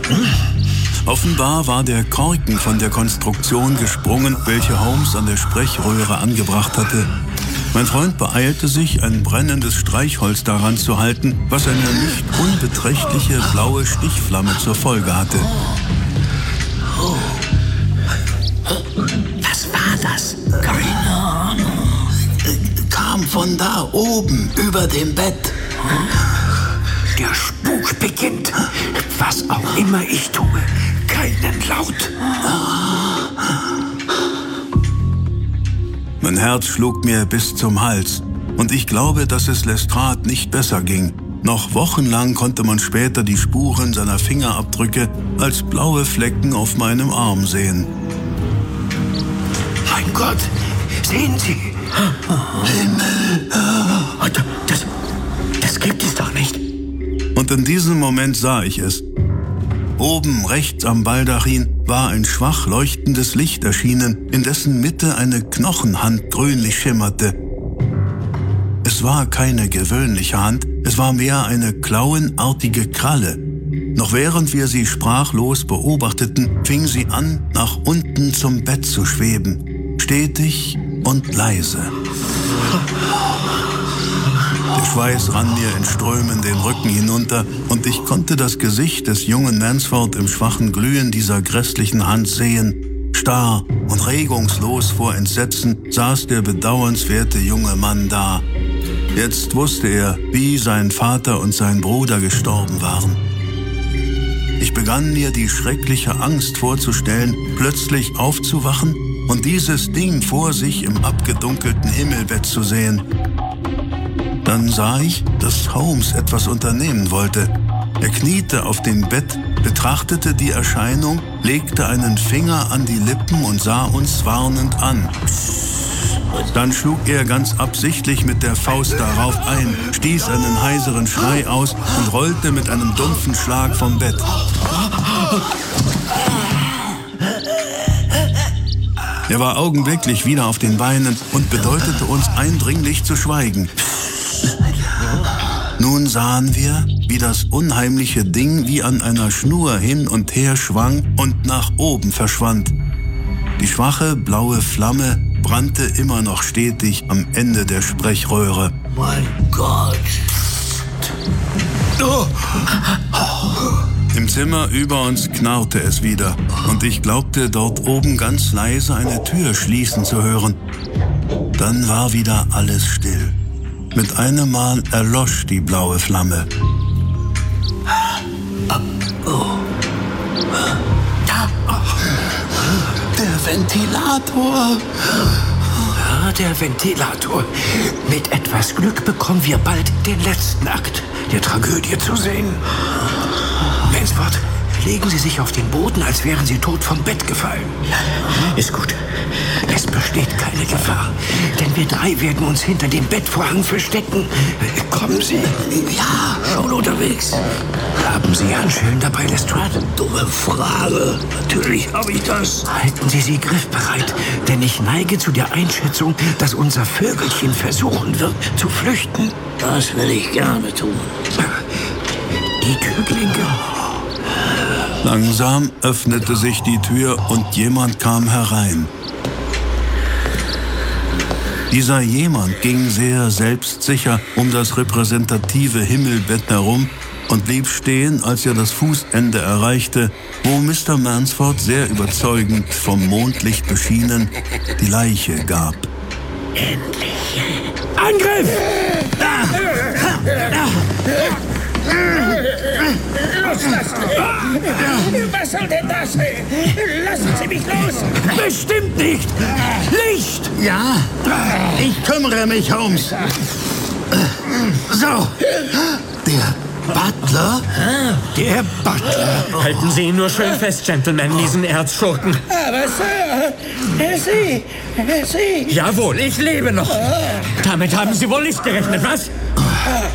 Offenbar war der Korken von der Konstruktion gesprungen, welche Holmes an der Sprechröhre angebracht hatte. Mein Freund beeilte sich, ein brennendes Streichholz daran zu halten, was eine nicht unbeträchtliche blaue Stichflamme zur Folge hatte. Was war das? Keine Ahnung. Kam von da oben, über dem Bett. Der Spuk beginnt. Was auch immer ich tue, keinen Laut. Mein Herz schlug mir bis zum Hals. Und ich glaube, dass es Lestrade nicht besser ging. Noch wochenlang konnte man später die Spuren seiner Fingerabdrücke als blaue Flecken auf meinem Arm sehen. Mein Gott, sehen Sie? Himmel! Das gibt es doch nicht. Und in diesem Moment sah ich es. Oben rechts am Baldachin war ein schwach leuchtendes Licht erschienen, in dessen Mitte eine Knochenhand grünlich schimmerte. Es war keine gewöhnliche Hand, es war mehr eine klauenartige Kralle. Noch während wir sie sprachlos beobachteten, fing sie an, nach unten zum Bett zu schweben, stetig und leise. Der Schweiß rann mir in Strömen den Rücken hinunter und ich konnte das Gesicht des jungen Mansford im schwachen Glühen dieser grässlichen Hand sehen. Starr und regungslos vor Entsetzen saß der bedauernswerte junge Mann da. Jetzt wusste er, wie sein Vater und sein Bruder gestorben waren. Ich begann mir die schreckliche Angst vorzustellen, plötzlich aufzuwachen und dieses Ding vor sich im abgedunkelten Himmelbett zu sehen. Dann sah ich, dass Holmes etwas unternehmen wollte. Er kniete auf dem Bett, betrachtete die Erscheinung, legte einen Finger an die Lippen und sah uns warnend an. Dann schlug er ganz absichtlich mit der Faust darauf ein, stieß einen heiseren Schrei aus und rollte mit einem dumpfen Schlag vom Bett. Er war augenblicklich wieder auf den Beinen und bedeutete uns eindringlich zu schweigen. Nun sahen wir, wie das unheimliche Ding wie an einer Schnur hin und her schwang und nach oben verschwand. Die schwache blaue Flamme brannte immer noch stetig am Ende der Sprechröhre. Mein Gott! Oh. Im Zimmer über uns knarrte es wieder und ich glaubte, dort oben ganz leise eine Tür schließen zu hören. Dann war wieder alles still. Mit einem Mal erlosch die blaue Flamme. Der Ventilator! Ja, der Ventilator. Mit etwas Glück bekommen wir bald den letzten Akt der Tragödie zu sehen. Mansford, legen Sie sich auf den Boden, als wären Sie tot vom Bett gefallen. Ist gut. Es besteht keine Gefahr, denn wir drei werden uns hinter dem Bettvorhang verstecken. Kommen Sie. Ja, schon unterwegs. Haben Sie Handschellen dabei, Lestrade? Dumme Frage. Natürlich habe ich das. Halten Sie sie griffbereit, denn ich neige zu der Einschätzung, dass unser Vögelchen versuchen wird, zu flüchten. Das will ich gerne tun. Die Türklinke. Langsam öffnete sich die Tür und jemand kam herein. Dieser jemand ging sehr selbstsicher um das repräsentative Himmelbett herum und blieb stehen, als er das Fußende erreichte, wo Mr. Mansford sehr überzeugend vom Mondlicht beschienen die Leiche gab. Endlich. Angriff! Was soll denn das? Lassen Sie mich los! Bestimmt nicht! Licht! Ja, ich kümmere mich, Holmes. So, der Butler? Der Butler. Halten Sie ihn nur schön fest, Gentlemen, diesen Erzschurken. Aber Sir, Sie... Jawohl, ich lebe noch. Damit haben Sie wohl nicht gerechnet, was?